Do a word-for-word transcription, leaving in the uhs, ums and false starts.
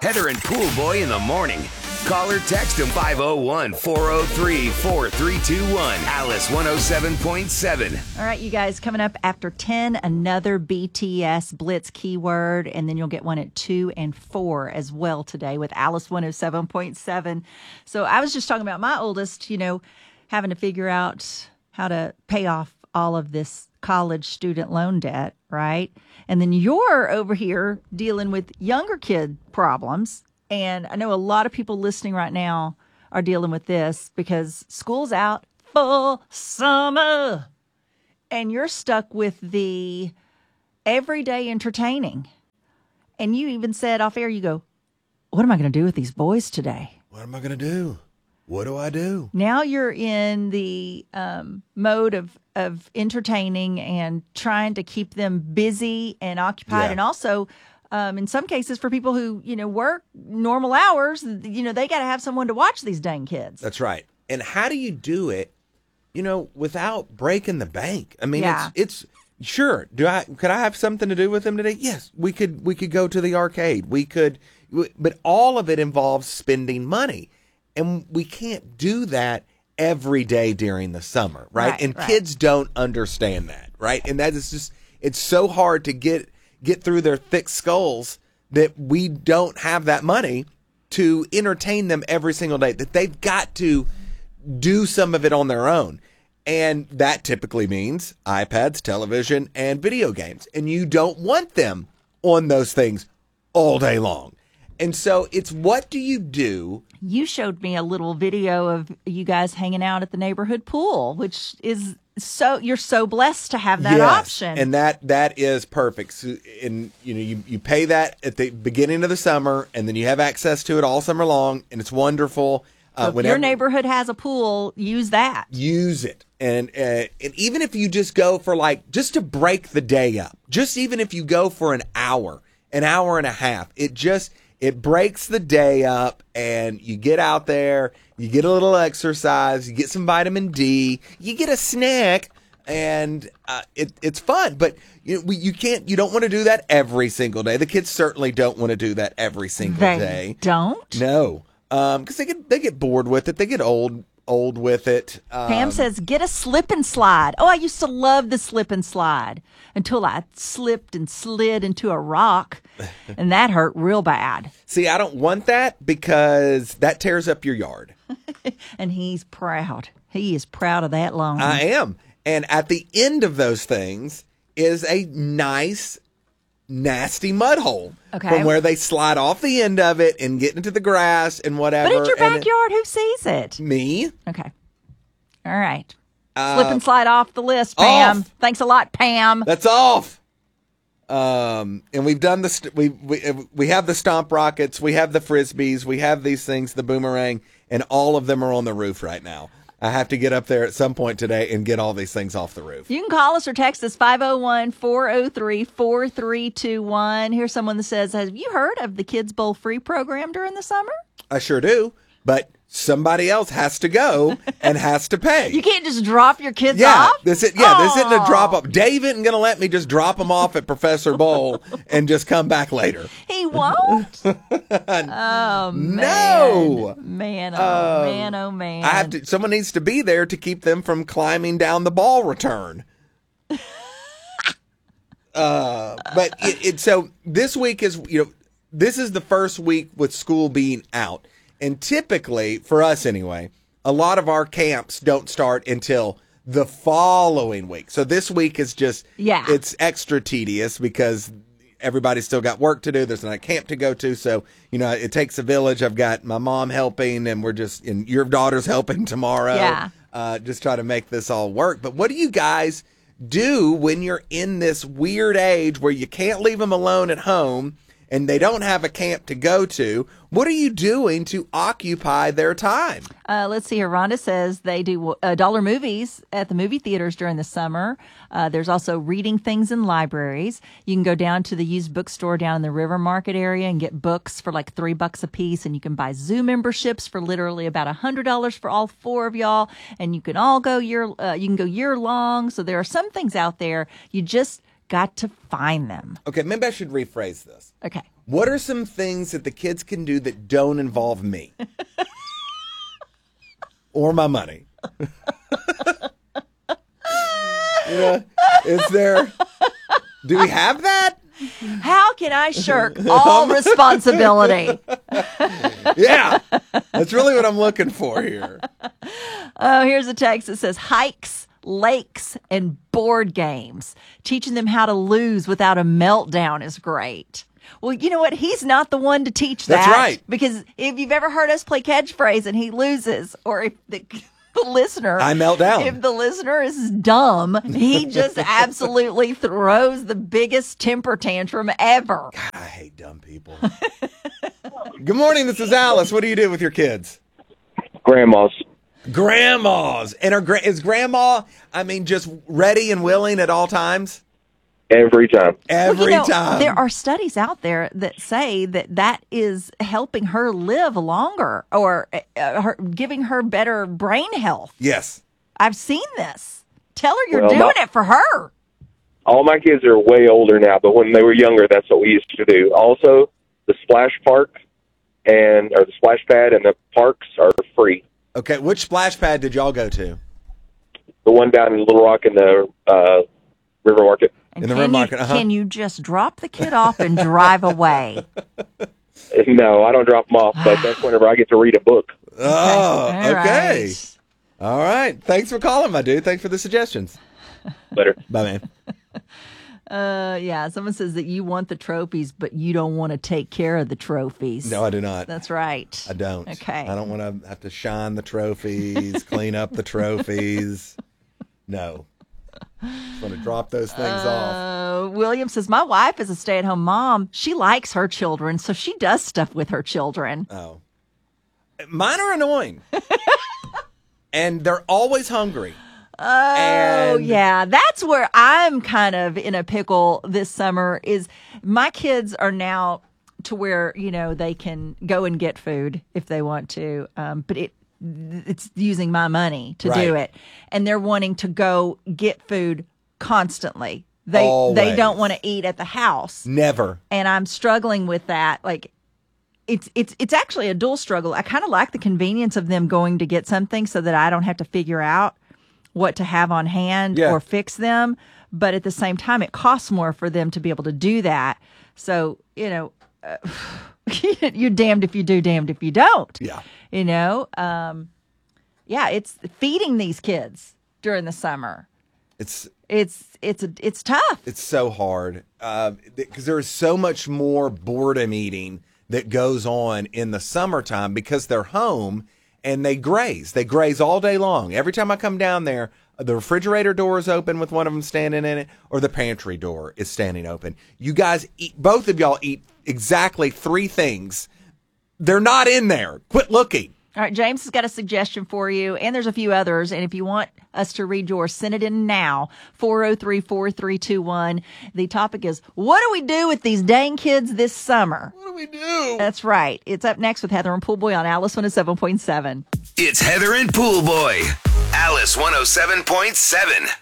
Heather and Pool Boy in the morning. Call or text them five oh one, four oh three, four three two one. Alice one oh seven point seven. All right, you guys, coming up after ten, another B T S Blitz keyword, and then you'll get one at two and four as well today with Alice one oh seven point seven. So I was just talking about my oldest, you know, having to figure out how to pay off all of this college student loan debt, right? And then you're over here dealing with younger kid problems. And I know a lot of people listening right now are dealing with this because school's out for summer. And you're stuck with the everyday entertaining. And you even said off air, you go, what am I going to do with these boys today? What am I going to do? What do I do? Now you're in the um, mode of, of entertaining and trying to keep them busy and occupied. Yeah. And also, um, in some cases, for people who, you know, work normal hours, you know, they got to have someone to watch these dang kids. That's right. And how do you do it, you know, without breaking the bank? I mean, Yeah. it's, it's sure. Do I, could I have something to do with them today? Yes, we could, we could go to the arcade. We could, but all of it involves spending money. And we can't do that every day during the summer, right? Right, and right. kids don't understand that, right? And that is just, it's so hard to get get through their thick skulls that we don't have that money to entertain them every single day, that they've got to do some of it on their own. And that typically means iPads, television, and video games. And you don't want them on those things all day long. And so it's, what do you do? You showed me a little video of you guys hanging out at the neighborhood pool, which is so, you're so blessed to have that Yes, option. and that that is perfect. So, and you know, you, you pay that at the beginning of the summer, and then you have access to it all summer long, and it's wonderful. So Uh, if your neighborhood has a pool, use that. Use it. And uh, and even if you just go for like, just to break the day up, just even if you go for an hour, an hour and a half, it just, it breaks the day up, and you get out there, you get a little exercise, you get some vitamin D, you get a snack, and uh, it, it's fun. But you know, we, you can't, you don't want to do that every single day. The kids certainly don't want to do that every single They day. don't? No, um, because they get they get bored with it. They get old old with it. Um, Pam says, get a slip and slide. Oh, I used to love the slip and slide until I slipped and slid into a rock, and that hurt real bad. See, I don't want that because that tears up your yard. And he's proud. He is proud of that loan. I am. And at the end of those things is a nice, nasty mud hole. Okay. From where they slide off the end of it and get into the grass and whatever. But it's your and it- backyard. Who sees it? me. Okay. All right. Uh, Slip and slide off the list, Pam. off. Thanks a lot, Pam. That's off. Um, and we've done the st- we we we have the stomp rockets, we have the frisbees, we have these things, the boomerang, and all of them are on the roof right now. I have to get up there at some point today and get all these things off the roof. You can call us or text us five oh one, four oh three, four three two one. Here's someone that says, have you heard of the Kids Bowl Free program during the summer? I sure do, but somebody else has to go and has to pay. You can't just drop your kids Yeah, off? this is yeah, this isn't a Aw. drop off. Dave isn't going to let me just drop them off at Professor Bowl and just come back later. He won't? Oh, man. No. Man, oh, Um, man, oh, man. I have to. Someone needs to be there to keep them from climbing down the ball return. uh, but it, it so this week is you know this is the first week with school being out, and typically for us anyway, a lot of our camps don't start until the following week. So this week is just Yeah. it's extra tedious because everybody's still got work to do. There's not a camp to go to. So, you know, it takes a village. I've got my mom helping, and we're just, and your daughter's helping tomorrow. Yeah. Uh, just try to make this all work. But what do you guys do when you're in this weird age where you can't leave them alone at home and they don't have a camp to go to? What are you doing to occupy their time? Uh, let's see here. Rhonda says they do uh, dollar movies at the movie theaters during the summer. Uh, there's also reading things in libraries. You can go down to the used bookstore down in the River Market area and get books for like three bucks a piece. And you can buy zoo memberships for literally about a hundred dollars for all four of y'all. And you can all go year. Uh, you can go year long. So there are some things out there. You just got to find them. Okay, maybe I should rephrase this. Okay. What are some things that the kids can do that don't involve me? Or my money? You know, is there, do we have that? How can I shirk all responsibility? Yeah, that's really what I'm looking for here. Oh, here's a text that says hikes, lakes, and board games. Teaching them how to lose without a meltdown is great. Well, you know what? He's not the one to teach that. That's right. Because if you've ever heard us play catchphrase and he loses, or if the, the listener, I melt down. If the listener is dumb, he just absolutely throws the biggest temper tantrum ever. God, I hate dumb people. Good morning. This is Alice. What do you do with your kids? Grandmas. Grandmas. And are, is grandma, I mean, just ready and willing at all times? Every time. Every well, you know, time. There are studies out there that say that that is helping her live longer or uh, her, giving her better brain health. Yes. I've seen this. Tell her you're Well, doing my- it for her. All my kids are way older now, but when they were younger, that's what we used to do. Also, the splash park and or the splash pad and the parks are free. Okay, which splash pad did y'all go to? The one down in Little Rock in the uh, River Market. And In the can River you, Market, uh-huh. Can you just drop the kid off and drive away? No, I don't drop them off, but that's whenever I get to read a book. Oh, All okay. right. All right. Thanks for calling, my dude. Thanks for the suggestions. Later. Bye, man. Uh, yeah, someone says that you want the trophies, but you don't want to take care of the trophies. No, I do not. That's right. I don't. Okay. I don't want to have to shine the trophies, clean up the trophies. No. Just want to drop those things off. Uh, William says, my wife is a stay-at-home mom. She likes her children, so she does stuff with her children. Oh. Mine are annoying. And they're always hungry. Oh, And- yeah. That's where I'm kind of in a pickle this summer is my kids are now to where, you know, they can go and get food if they want to. Um, but it it's using my money to do Right. it. And they're wanting to go get food constantly. They they Always. don't want to eat at the house. Never. And I'm struggling with that. Like, it's it's it's actually a dual struggle. I kind of like the convenience of them going to get something so that I don't have to figure out what to have on hand Yeah. or fix them. But at the same time, it costs more for them to be able to do that. So, you know, uh, you're damned if you do, damned if you don't. Yeah. You know, um, yeah, it's feeding these kids during the summer. It's It's it's a, it's tough. it's so hard because uh, there is so much more boredom eating that goes on in the summertime because they're home and they graze. They graze all day long. Every time I come down there, the refrigerator door is open with one of them standing in it, or the pantry door is standing open. You guys eat, both of y'all eat exactly three things. They're not in there. Quit looking. All right, James has got a suggestion for you, and there's a few others. And if you want us to read yours, send it in now, four oh three, four three two one. The topic is, what do we do with these dang kids this summer? What do we do? That's right. It's up next with Heather and Pool Boy on Alice one oh seven point seven. It's Heather and Pool Boy. Alice one oh seven point seven.